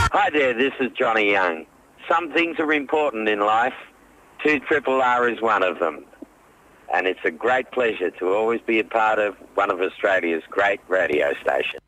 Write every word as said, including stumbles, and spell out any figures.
Hi there, this is Johnny Young. Some things are important in life. two Triple R is one of them. And it's a great pleasure to always be a part of one of Australia's great radio stations.